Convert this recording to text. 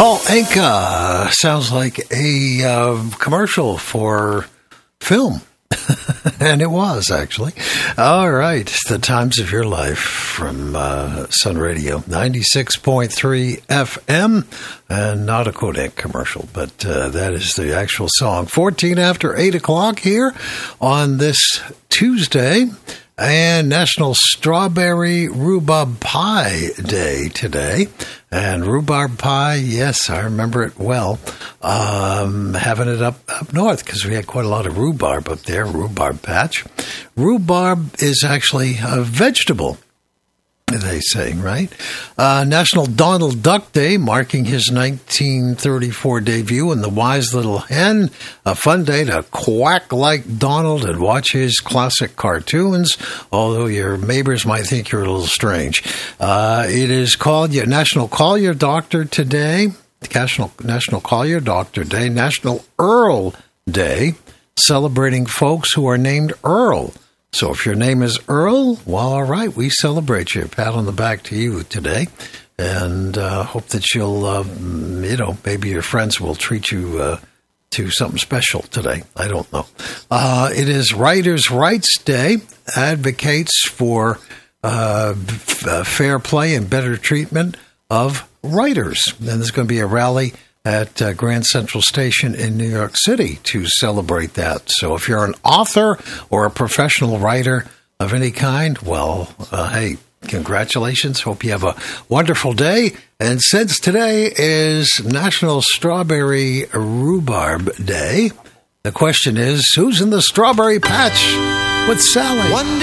Paul Anka sounds like a commercial for film. And it was, actually. All right. The Times of Your Life from Sun Radio, 96.3 FM. And not a Kodak commercial, but that is the actual song. 14 after 8 o'clock here on this Tuesday. And National Strawberry Rhubarb Pie Day today. And rhubarb pie, yes, I remember it well. Having it up north because we had quite a lot of rhubarb up there, rhubarb patch. Rhubarb is actually a vegetable, they say, right? National Donald Duck Day, marking his 1934 debut in The Wise Little Hen. A fun day to quack like Donald and watch his classic cartoons, although your neighbors might think you're a little strange. It is called National Call Your Doctor today, National Call Your Doctor Day, National Earl Day, celebrating folks who are named Earl. So if your name is Earl, well, all right, we celebrate you. Pat on the back to you today. And hope that you'll, maybe your friends will treat you to something special today. I don't know. It is Writers' Rights Day, advocates for fair play and better treatment of writers. And there's going to be a rally at Grand Central Station in New York City to celebrate that. So if you're an author or a professional writer of any kind, well, hey, congratulations. Hope you have a wonderful day. And since today is National Strawberry Rhubarb Day, the question is, who's in the strawberry patch with Sally?